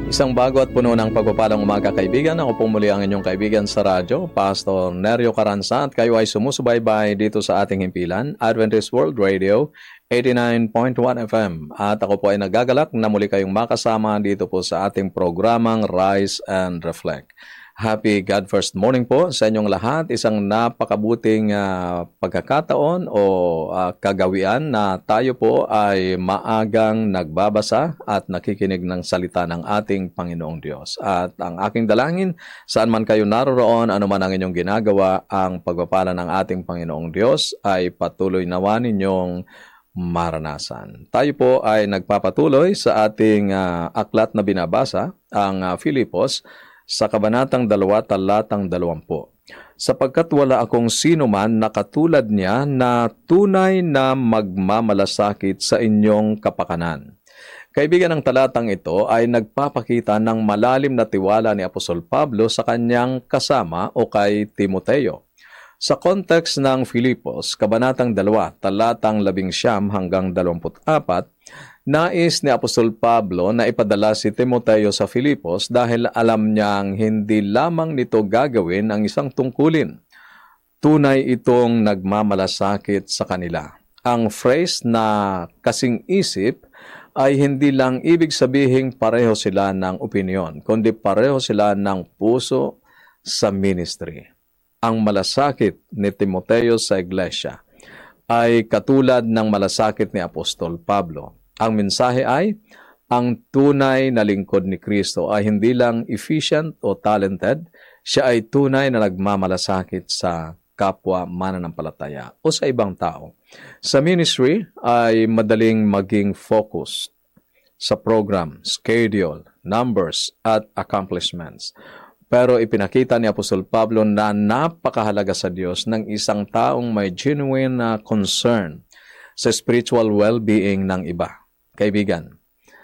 Isang bago at puno ng pagpapalang umaga, kaibigan. Ako po muli ang inyong kaibigan sa radyo, Pastor Nerio Caranza, at kayo ay sumusubaybay dito sa ating himpilan, Adventist World Radio, 89.1 FM. At ako po ay nagagalak na muli kayong makasama dito po sa ating programang Rise and Reflect. Happy God First Morning po sa inyong lahat. Isang napakabuting pagkakataon o kagawian na tayo po ay maagang nagbabasa at nakikinig ng salita ng ating Panginoong Diyos. At ang aking dalangin, saan man kayo naroroon, ano man ang inyong ginagawa, ang pagpapala ng ating Panginoong Diyos ay patuloy nawa ninyong maranasan. Tayo po ay nagpapatuloy sa ating aklat na binabasa, ang Filipos, sa Kabanatang 2, Talatang 20. Sapagkat wala akong sino man na katulad niya na tunay na magmamalasakit sa inyong kapakanan. Kaibigan, ang talatang ito ay nagpapakita ng malalim na tiwala ni Apostol Pablo sa kanyang kasama o kay Timoteo. Sa context ng Filipos, Kabanatang 2, Talatang 19 hanggang 24, nais ni Apostol Pablo na ipadala si Timoteo sa Filipos dahil alam niyang hindi lamang nito gagawin ang isang tungkulin. Tunay itong nagmamalasakit sa kanila. Ang phrase na kasing isip ay hindi lang ibig sabihing pareho sila ng opinyon, kundi pareho sila ng puso sa ministry. Ang malasakit ni Timoteo sa iglesia ay katulad ng malasakit ni Apostol Pablo. Ang mensahe ay, ang tunay na lingkod ni Kristo ay hindi lang efficient o talented, siya ay tunay na nagmamalasakit sa kapwa mananampalataya o sa ibang tao. Sa ministry ay madaling maging focused sa program, schedule, numbers at accomplishments. Pero ipinakita ni Apostol Pablo na napakahalaga sa Diyos ng isang taong may genuine concern sa spiritual well-being ng iba. Kaibigan,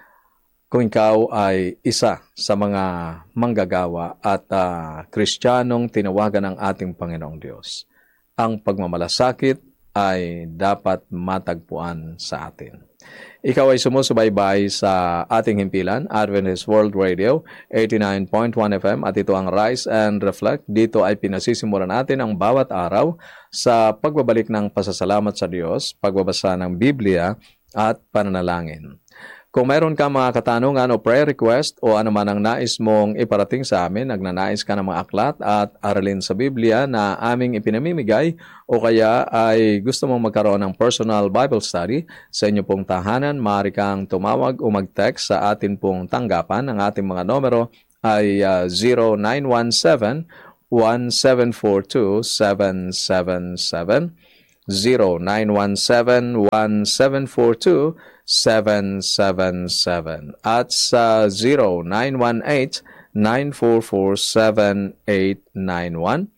kung ikaw ay isa sa mga manggagawa at Kristiyanong tinawagan ng ating Panginoong Diyos, ang pagmamalasakit ay dapat matagpuan sa atin. Ikaw ay sumusubaybay sa ating himpilan, Adventist World Radio, 89.1 FM, at ito ang Rise and Reflect. Dito ay pinasisimulan natin ang bawat araw sa pagbabalik ng pasasalamat sa Diyos, pagbabasa ng Biblia, at pananalangin. Kung mayroon ka mga katanungan o prayer request o ano man ang nais mong iparating sa amin, nagnanais ka ng mga aklat at aralin sa Biblia na aming ipinamimigay o kaya ay gusto mong magkaroon ng personal Bible study sa inyo pong tahanan, maaari kang tumawag o mag-text sa atin pong tanggapan. Ang ating mga numero ay 0917-1742-777, 0917-1742-777 at sa 0918-944-7891,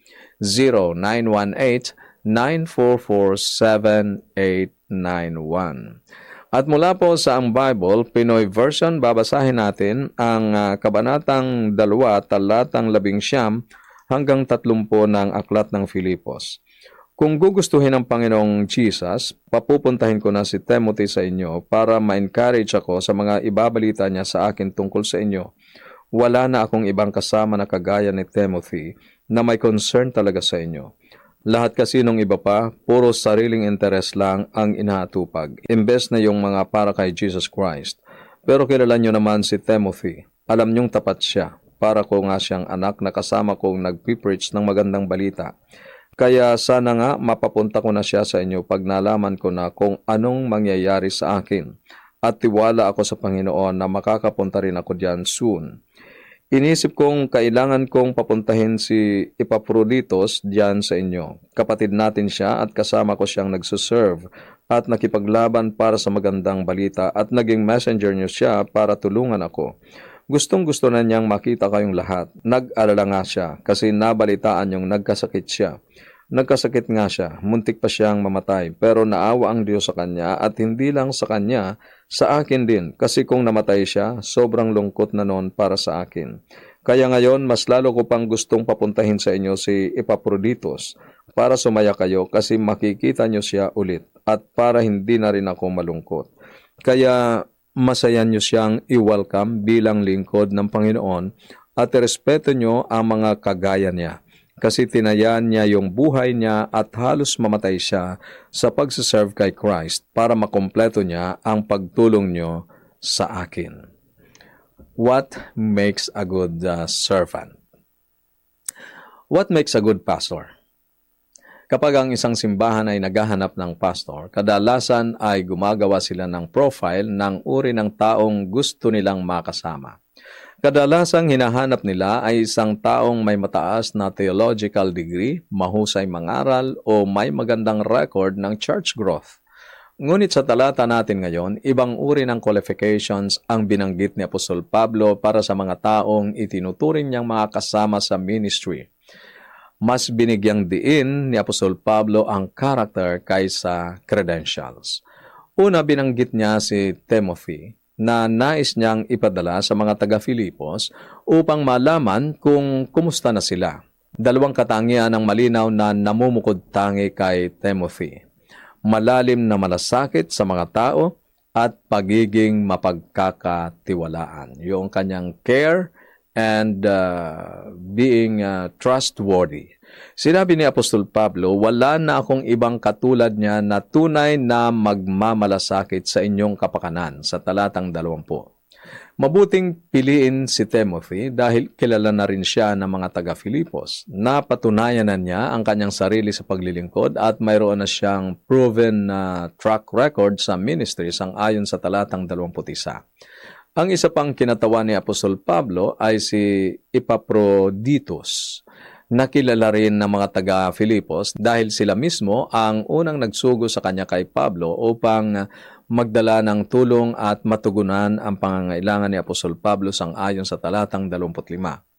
0918-944-7891. At mula po sa Ang Bible, Pinoy Version, babasahin natin ang Kabanatang 2, Talatang 19 hanggang 30 ng Aklat ng Filipos. Kung gugustuhin ng Panginoong Jesus, papupuntahin ko na si Timothy sa inyo para ma-encourage ako sa mga ibabalita niya sa akin tungkol sa inyo. Wala na akong ibang kasama na kagaya ni Timothy na may concern talaga sa inyo. Lahat kasi nung iba pa, puro sariling interes lang ang inaatupag, imbes na yung mga para kay Jesus Christ. Pero kilala nyo naman si Timothy. Alam nyong tapat siya. Para ko nga siyang anak na kasama kong nagpipreach ng magandang balita. Kaya sana nga mapapunta ko na siya sa inyo pag nalaman ko na kung anong mangyayari sa akin. At tiwala ako sa Panginoon na makakapunta rin ako diyan soon. Inisip kong kailangan kong papuntahin si Epaphroditus diyan sa inyo. Kapatid natin siya at kasama ko siyang nagsuserve at nakipaglaban para sa magandang balita at naging messenger niyo siya para tulungan ako. Gustong-gusto na niyang makita kayong lahat. Nag-alala nga siya kasi nabalitaan niyong nagkasakit siya. Nagkasakit nga siya, muntik pa siyang mamatay, pero naawa ang Diyos sa kanya at hindi lang sa kanya, sa akin din. Kasi kung namatay siya, sobrang lungkot na noon para sa akin. Kaya ngayon, mas lalo ko pang gustong papuntahin sa inyo si Epaphroditus para sumaya kayo kasi makikita niyo siya ulit at para hindi na rin ako malungkot. Kaya masaya nyo siyang i-welcome bilang lingkod ng Panginoon at irespeto nyo ang mga kagaya niya. Kasi tinayan niya yung buhay niya at halos mamatay siya sa pagsiserve kay Christ para makompleto niya ang pagtulong nyo sa akin. What makes a good servant? What makes a good pastor? Kapag ang isang simbahan ay naghahanap ng pastor, kadalasan ay gumagawa sila ng profile ng uri ng taong gusto nilang makasama. Kadalasang hinahanap nila ay isang taong may mataas na theological degree, mahusay mangaral o may magandang record ng church growth. Ngunit sa talata natin ngayon, ibang uri ng qualifications ang binanggit ni Apostol Pablo para sa mga taong itinuturing niyang mga kasama sa ministry. Mas binigyang diin ni Apostol Pablo ang character kaysa credentials. Una, binanggit niya si Timothy na nais niyang ipadala sa mga taga-Filipos upang malaman kung kumusta na sila. Dalawang katangian ang malinaw na namumukod tangi kay Timothy. Malalim na malasakit sa mga tao at pagiging mapagkakatiwalaan. Yung kanyang care and being trustworthy. Sinabi ni Apostol Pablo, wala na akong ibang katulad niya na tunay na magmamalasakit sa inyong kapakanan, sa talatang 20. Mabuting piliin si Timothy dahil kilala na rin siya ng mga taga-Filipos. Napatunayan na niya ang kanyang sarili sa paglilingkod at mayroon na siyang proven track record sa ministry ayon sa talatang 21. Ang isa pang kinatawa ni Apostol Pablo ay si Epaphroditus, na kilala rin ng mga taga-Filipos dahil sila mismo ang unang nagsugo sa kanya kay Pablo upang magdala ng tulong at matugunan ang pangangailangan ni Apostol Pablo ayon sa talatang 25.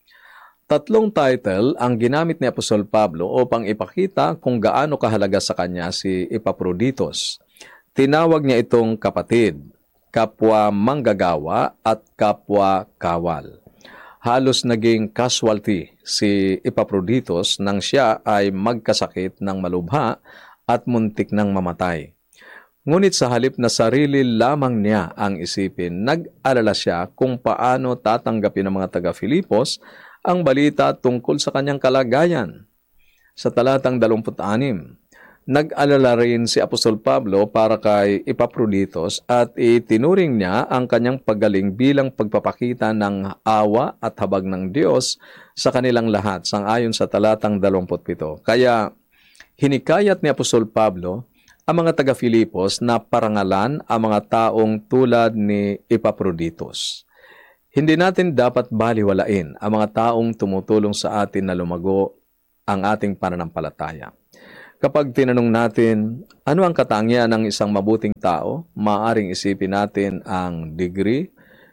Tatlong title ang ginamit ni Apostol Pablo upang ipakita kung gaano kahalaga sa kanya si Epaphroditus. Tinawag niya itong kapatid, kapwa manggagawa at kapwa kawal. Halos naging casualty si Epaphroditus nang siya ay magkasakit ng malubha at muntik ng mamatay. Ngunit sa halip na sarili lamang niya ang isipin, nag-alala siya kung paano tatanggapin ng mga taga-Filipos ang balita tungkol sa kanyang kalagayan. Sa talatang 26, nag-alala rin si Apostol Pablo para kay Epaphroditus at itinuring niya ang kanyang paggaling bilang pagpapakita ng awa at habag ng Diyos sa kanilang lahat, ayon sa talatang 27. Kaya hinikayat ni Apostol Pablo ang mga taga-Filipos na parangalan ang mga taong tulad ni Epaphroditus. Hindi natin dapat baliwalain ang mga taong tumutulong sa atin na lumago ang ating pananampalataya. Kapag tinanong natin, ano ang katangian ng isang mabuting tao, maaaring isipin natin ang degree,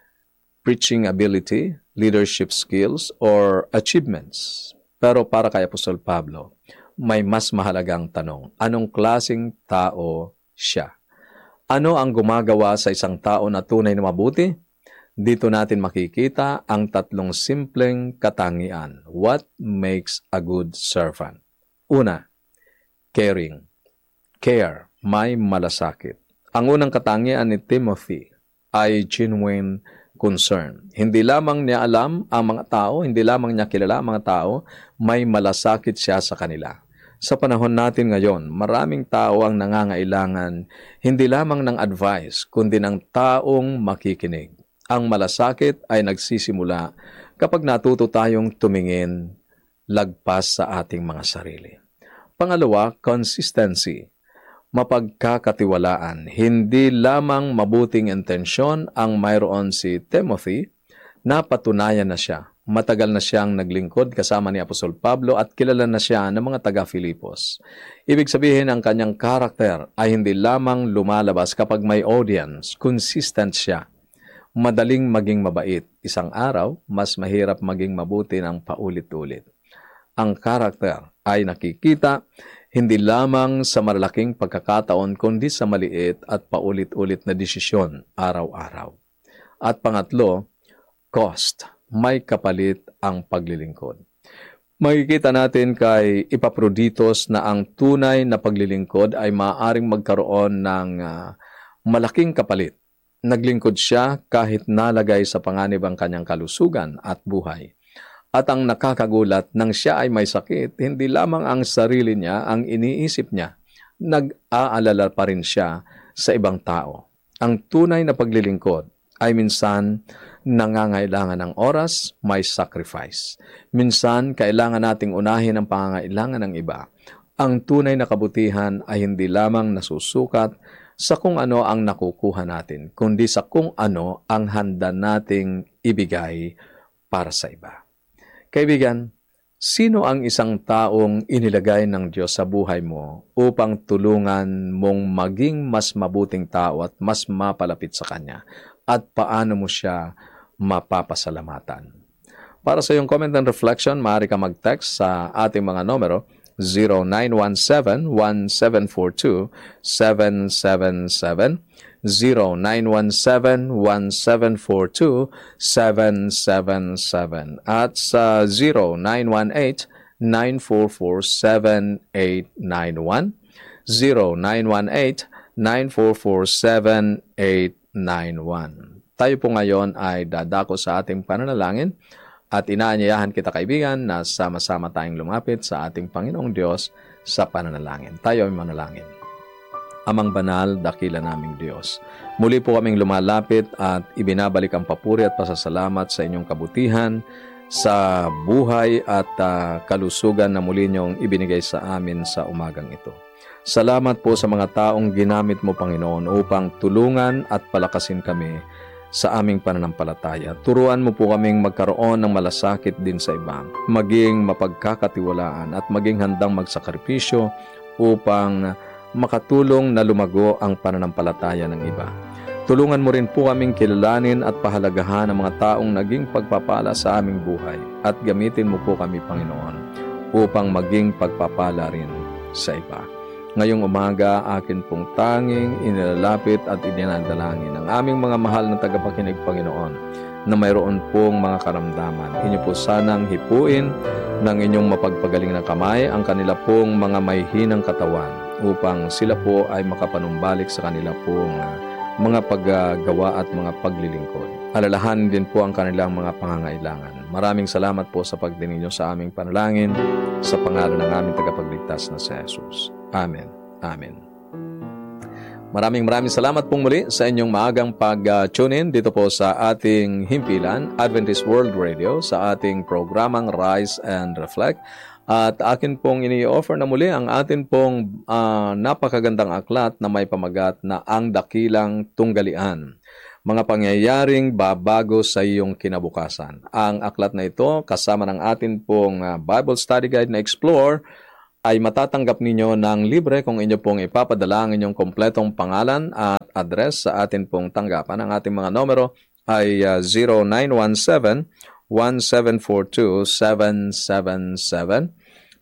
preaching ability, leadership skills, or achievements. Pero para kay Apostol Pablo, may mas mahalagang tanong. Anong klaseng tao siya? Ano ang gumagawa sa isang tao na tunay na mabuti? Dito natin makikita ang tatlong simpleng katangian. What makes a good servant? Una, caring. Care, may malasakit. Ang unang katangian ni Timothy ay genuine concern. Hindi lamang niya alam ang mga tao, hindi lamang niya kilala ang mga tao, may malasakit siya sa kanila. Sa panahon natin ngayon, maraming tao ang nangangailangan hindi lamang ng advice, kundi ng taong makikinig. Ang malasakit ay nagsisimula kapag natuto tayong tumingin lagpas sa ating mga sarili. Pangalawa, consistency. Mapagkakatiwalaan. Hindi lamang mabuting intensyon ang mayroon si Timothy, napatunayan na siya. Matagal na siyang naglingkod kasama ni Apostol Pablo at kilala na siya ng mga taga-Filipos. Ibig sabihin, ang kanyang karakter ay hindi lamang lumalabas kapag may audience, consistent siya. Madaling maging mabait. Isang araw, mas mahirap maging mabuti ng paulit-ulit. Ang karakter ay nakikita hindi lamang sa malalaking pagkakataon kundi sa maliit at paulit-ulit na desisyon araw-araw. At pangatlo, cost. May kapalit ang paglilingkod. Makikita natin kay Epaphroditus na ang tunay na paglilingkod ay maaaring magkaroon ng malaking kapalit. naglingkod siya kahit nalagay sa panganib ang kanyang kalusugan at buhay. At ang nakakagulat, nang siya ay may sakit, hindi lamang ang sarili niya ang iniisip niya. Nag-aalala pa rin siya sa ibang tao. Ang tunay na paglilingkod ay minsan nangangailangan ng oras, may sacrifice. Minsan, kailangan nating unahin ang pangangailangan ng iba. Ang tunay na kabutihan ay hindi lamang nasusukat sa kung ano ang nakukuha natin, kundi sa kung ano ang handa nating ibigay para sa iba. Kaibigan, sino ang isang taong inilagay ng Diyos sa buhay mo upang tulungan mong maging mas mabuting tao at mas mapalapit sa Kanya? At paano mo siya mapapasalamatan? Para sa iyong comment and reflection, maaari ka mag-text sa ating mga numero 0917-1742-777, 0917-1742-777, at sa 0918-944-7891, 0918-944-7891. Tayo po ngayon ay dadako sa ating pananalangin at inaanyayahan kita, kaibigan, na sama-sama tayong lumapit sa ating Panginoong Diyos sa pananalangin. Tayo ay manalangin. Amang banal, dakila naming Diyos, muli po kaming lumalapit at ibinabalik ang papuri at pasasalamat sa inyong kabutihan, sa buhay at kalusugan na muli niyong ibinigay sa amin sa umagang ito. Salamat po sa mga taong ginamit mo, Panginoon, upang tulungan at palakasin kami sa aming pananampalataya. Turuan mo po kaming magkaroon ng malasakit din sa iba, maging mapagkakatiwalaan at maging handang magsakripisyo upang makatulong na lumago ang pananampalataya ng iba. Tulungan mo rin po kaming kilalanin at pahalagahan ang mga taong naging pagpapala sa aming buhay at gamitin mo po kami, Panginoon, upang maging pagpapala rin sa iba. Ngayong umaga, akin pong tanging inilalapit at idinadalangin ang aming mga mahal na tagapakinig, Panginoon, na mayroon pong mga karamdaman. Inyo po sanang hipuin ng inyong mapagpagaling na kamay ang kanila pong mga may hinang katawan upang sila po ay makapanumbalik sa kanila pong mga paggagawa at mga paglilingkod. Alalahanin din po ang kanilang mga pangangailangan. Maraming salamat po sa pagdinig niyo sa aming panalangin sa pangalan ng aming tagapagligtas na si Jesus. Amen. Amen. Maraming salamat pong muli sa inyong maagang pag-tune in dito po sa ating himpilan, Adventist World Radio, sa ating programang Rise and Reflect. At akin pong ini-offer na muli ang atin pong napakagandang aklat na may pamagat na Ang Dakilang Tunggalian. Mga pangyayaring babago sa iyong kinabukasan. Ang aklat na ito, kasama ng atin pong Bible Study Guide na Explore, ay matatanggap ninyo ng libre kung inyo pong ipapadala ang inyong kompletong pangalan at address sa atin pong tanggapan. Ang ating mga numero ay 0917-1742-777,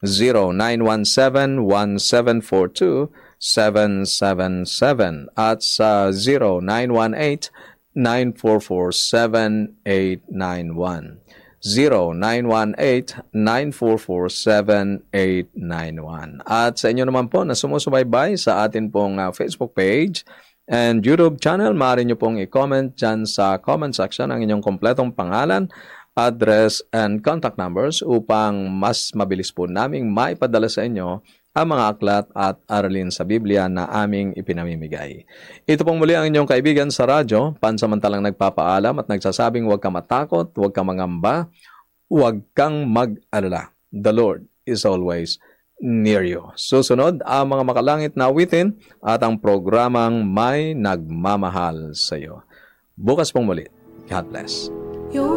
0917-1742-777, at sa 0918-944-7891. 0918-944-7891. At sa inyo naman po na sumusubaybay sa atin pong Facebook page and YouTube channel, maaari nyo pong i-comment dyan sa comment section ang inyong kompletong pangalan, address, and contact numbers upang mas mabilis po naming maipadala sa inyo ang mga aklat at aralin sa Biblia na aming ipinamimigay. Ito pong muli ang inyong kaibigan sa radyo, pansamantalang nagpapaalam at nagsasabing huwag kang matakot, huwag kang mangamba, huwag kang mag-alala. The Lord is always near you. Susunod ang mga makalangit na awitin at ang programang May Nagmamahal sa iyo. Bukas pong muli. God bless.